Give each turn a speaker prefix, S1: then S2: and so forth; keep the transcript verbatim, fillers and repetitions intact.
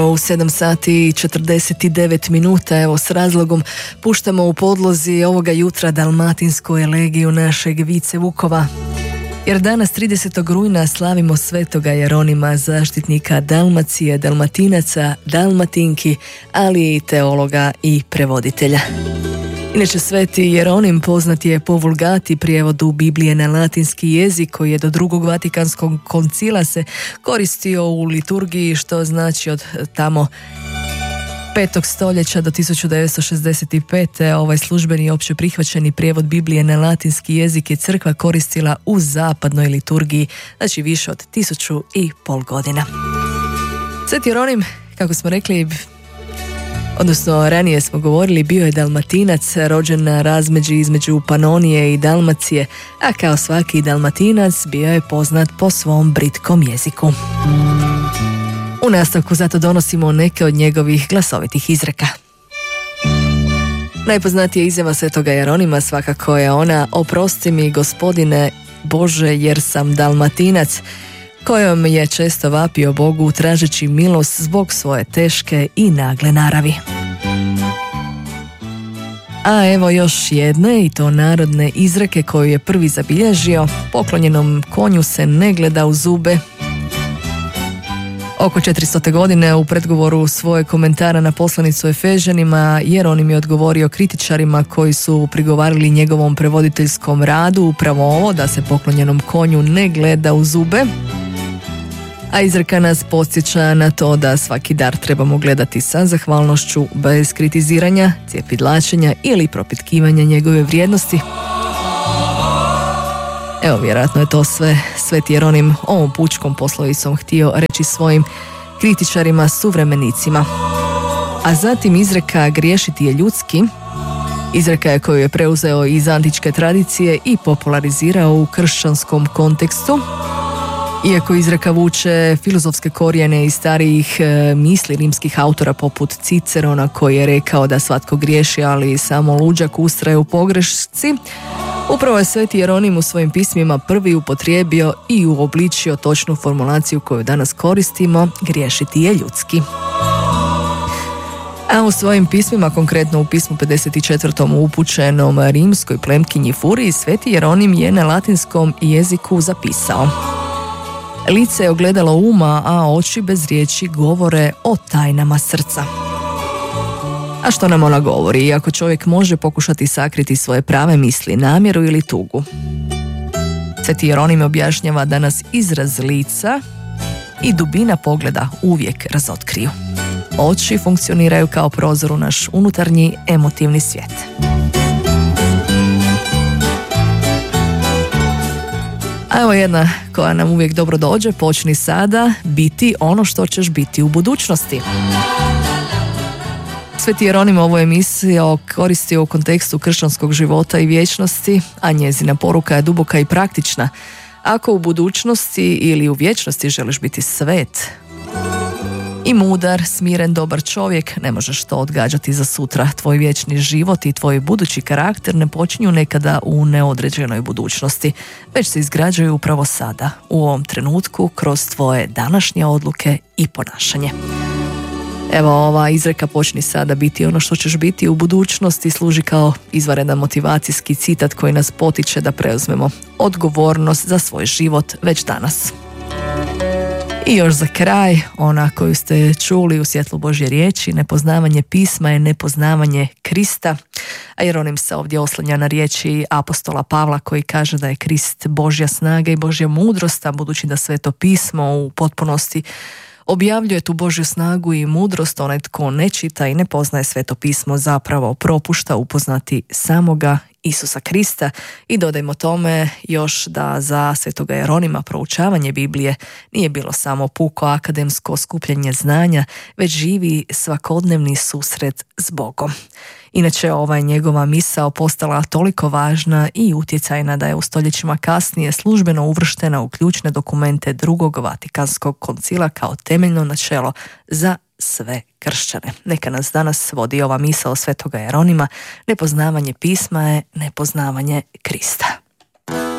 S1: U sedam sati i četrdeset devet minuta, evo s razlogom puštamo u podlozi ovoga jutra dalmatinsku elegiju našeg Vice Vukova. Jer danas tridesetog rujna slavimo svetoga Jeronima, zaštitnika Dalmacije, Dalmatinaca, Dalmatinki, ali i teologa i prevoditelja. Inače, sveti Jeronim poznat je po vulgati, prijevodu Biblije na latinski jezik, koji je do drugog Vatikanskog koncila se koristio u liturgiji, što znači od tamo petog stoljeća do tisuću devetsto šezdeset pete. Ovaj službeni i opće prihvaćeni prijevod Biblije na latinski jezik je crkva koristila u zapadnoj liturgiji, znači više od tisuću i pol godina. Sveti Jeronim, kako smo rekli, odnosno ranije smo govorili, bio je Dalmatinac, rođen na razmeđi između Panonije i Dalmacije, a kao svaki Dalmatinac bio je poznat po svom britkom jeziku. U nastavku zato donosimo neke od njegovih glasovitih izreka. Najpoznatija izjava svetoga Jeronima svakako je ona: oprosti mi, Gospodine Bože, jer sam Dalmatinac, kojom je često vapio Bogu tražeći milost zbog svoje teške i nagle naravi. A evo još jedne, i to narodne izreke koju je prvi zabilježio: poklonjenom konju se ne gleda u zube. Oko četiristote godine u predgovoru svoje komentara na poslanicu Efežanima, Jeronim je odgovorio kritičarima koji su prigovarali njegovom prevoditeljskom radu upravo ovo, da se poklonjenom konju ne gleda u zube. A izreka nas podsjeća na to da svaki dar trebamo gledati sa zahvalnošću, bez kritiziranja, cjepidlačenja ili propitkivanja njegove vrijednosti. Evo, vjerojatno je to sve sveti Jeronim ovom pučkom poslovicom htio reći svojim kritičarima, suvremenicima. A zatim izreka griješiti je ljudski. Izreka je koju je preuzeo iz antičke tradicije i popularizirao u kršćanskom kontekstu. Iako izreka vuče filozofske korijene iz starijih e, misli rimskih autora poput Cicerona, koji je rekao da svatko griješi, ali samo luđak ustraje u pogrešci, upravo je sveti Jeronim u svojim pismima prvi upotrijebio i uobličio točnu formulaciju koju danas koristimo: griješiti je ljudski. A u svojim pismima, konkretno u pismu pedeset četvrtom upućenom rimskoj plemkinji Furiji, sveti Jeronim je na latinskom jeziku zapisao: lice je ogledalo uma, a oči bez riječi govore o tajnama srca. A što nam ona govori? Iako čovjek može pokušati sakriti svoje prave misli, namjeru ili tugu, sveti Jeronim objašnjava da nas izraz lica i dubina pogleda uvijek razotkriju. Oči funkcioniraju kao prozor u naš unutarnji emotivni svijet. A evo jedna koja nam uvijek dobro dođe: počni sada biti ono što ćeš biti u budućnosti. Sveti Jeronim ovu emisiju koristio u kontekstu kršćanskog života i vječnosti, a njezina poruka je duboka i praktična. Ako u budućnosti ili u vječnosti želiš biti svet i mudar, smiren, dobar čovjek, ne možeš to odgađati za sutra. Tvoj vječni život i tvoj budući karakter ne počinju nekada u neodređenoj budućnosti, već se izgrađuju upravo sada, u ovom trenutku, kroz tvoje današnje odluke i ponašanje. Evo, ova izreka počni sada biti ono što ćeš biti u budućnosti služi kao izvanredan motivacijski citat koji nas potiče da preuzmemo odgovornost za svoj život već danas. I još za kraj, ona koju ste čuli u svjetlu Božje riječi: nepoznavanje pisma je nepoznavanje Krista. A Jeronim se ovdje oslanja na riječi apostola Pavla, koji kaže da je Krist Božja snaga i Božja mudrost, a budući da Sveto pismo u potpunosti objavljuje tu Božju snagu i mudrost, onaj tko ne čita i ne poznaje Sveto pismo zapravo propušta upoznati samoga Isusa Krista. I dodajmo tome još da za svetoga Jeronima proučavanje Biblije nije bilo samo puko akademsko skupljanje znanja, već živi svakodnevni susret s Bogom. Inače, ova je njegova misao postala toliko važna i utjecajna da je u stoljećima kasnije službeno uvrštena u ključne dokumente drugog Vatikanskog koncila kao temeljno načelo za sve kršćane. Neka nas danas vodi ova misao svetoga Jeronima: nepoznavanje pisma je nepoznavanje Krista.